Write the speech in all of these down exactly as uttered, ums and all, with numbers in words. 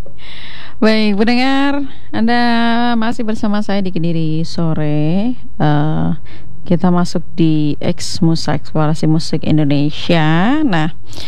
Baik, pendengar, Anda masih bersama saya di Kediri Sore. Eh, kita masuk di X Musa Eksplorasi Musik Indonesia. Nah,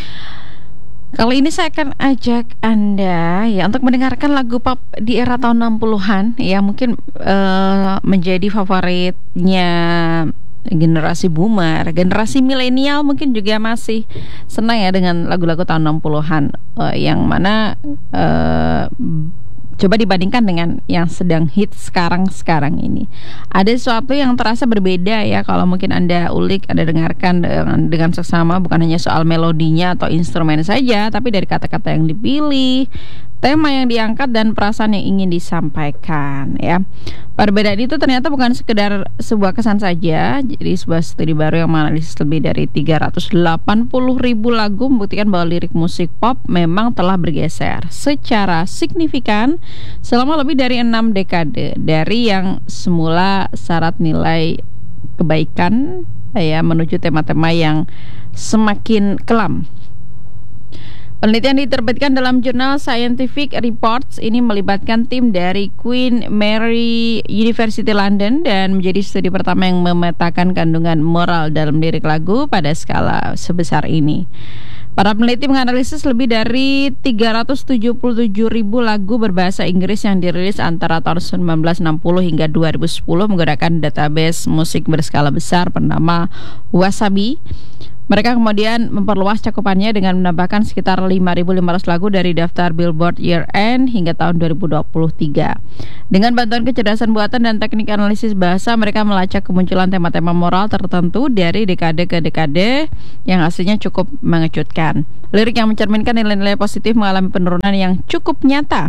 kali ini saya akan ajak Anda ya untuk mendengarkan lagu pop di era tahun enam puluhan ya, mungkin eh, menjadi favoritnya generasi boomer, generasi milenial mungkin juga masih senang ya dengan lagu-lagu tahun enam puluhan, eh, yang mana eh, coba dibandingkan dengan yang sedang hit sekarang-sekarang ini. Ada sesuatu yang terasa berbeda ya kalau mungkin Anda ulik, Anda dengarkan dengan, dengan seksama, bukan hanya soal melodinya atau instrumen saja, tapi dari kata-kata yang dipilih, tema yang diangkat, dan perasaan yang ingin disampaikan ya. Perbedaan itu ternyata bukan sekedar sebuah kesan saja. Jadi sebuah studi baru yang menganalisis lebih dari tiga ratus delapan puluh ribu lagu membuktikan bahwa lirik musik pop memang telah bergeser secara signifikan selama lebih dari enam dekade, dari yang semula syarat nilai kebaikan ya menuju tema-tema yang semakin kelam. Penelitian diterbitkan dalam jurnal Scientific Reports ini melibatkan tim dari Queen Mary University London dan menjadi studi pertama yang memetakan kandungan moral dalam lirik lagu pada skala sebesar ini. Para peneliti menganalisis lebih dari tiga ratus tujuh puluh tujuh ribu lagu berbahasa Inggris yang dirilis antara tahun seribu sembilan ratus enam puluh hingga dua ribu sepuluh menggunakan database musik berskala besar bernama Wasabi. Mereka kemudian memperluas cakupannya dengan menambahkan sekitar lima ribu lima ratus lagu dari daftar Billboard Year End hingga tahun dua ribu dua puluh tiga. Dengan bantuan kecerdasan buatan dan teknik analisis bahasa, mereka melacak kemunculan tema-tema moral tertentu dari dekade ke dekade yang hasilnya cukup mengejutkan. Lirik yang mencerminkan nilai-nilai positif mengalami penurunan yang cukup nyata.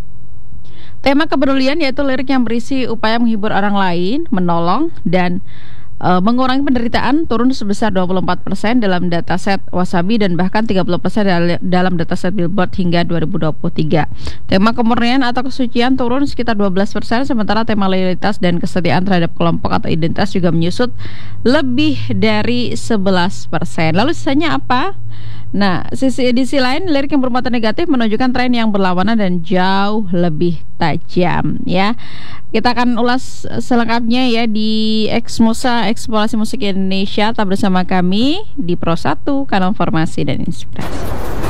Tema kepedulian yaitu lirik yang berisi upaya menghibur orang lain, menolong, dan Uh, mengurangi penderitaan turun sebesar dua puluh empat persen dalam dataset Wasabi dan bahkan tiga puluh persen dal- dalam dataset Billboard hingga dua ribu dua puluh tiga. Tema kemurnian atau kesucian turun sekitar dua belas persen, sementara tema loyalitas dan kesetiaan terhadap kelompok atau identitas juga menyusut lebih dari sebelas persen. Lalu sisanya apa? Nah, sisi edisi lain, lirik yang bermuatan negatif menunjukkan tren yang berlawanan dan jauh lebih tajam ya. Kita akan ulas selengkapnya ya di X Musa Eksplorasi Musik Indonesia. Tetap bersama kami di Pro satu, Kanal Informasi dan Inspirasi.